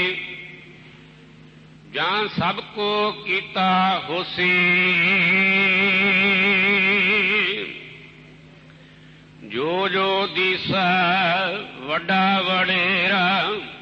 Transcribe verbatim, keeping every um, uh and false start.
ਜਾਂ ਸਭ ਕੋ ਕੀਤਾ ਹੋਸੀ। ਜੋ ਜੋ ਦੀਸੈ ਵੱਡਾ ਵਡੇਰਾ